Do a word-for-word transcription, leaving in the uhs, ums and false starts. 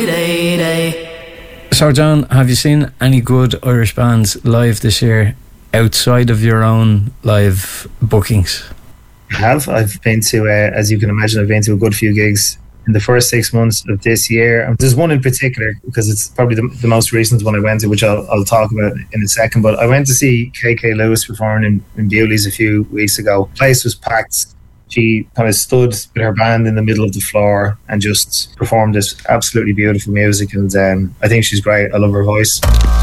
So John, have you seen any good Irish bands live this year outside of your own live bookings? I have. I've been to, uh, as you can imagine, I've been to a good few gigs in the first six months of this year. And there's one in particular, because it's probably the, the most recent one I went to, which I'll, I'll talk about in a second. But I went to see K K Lewis performing in, in Bewley's a few weeks ago. The place was packed. She kind of stood with her band in the middle of the floor and just performed this absolutely beautiful music. And um, I think she's great. I love her voice.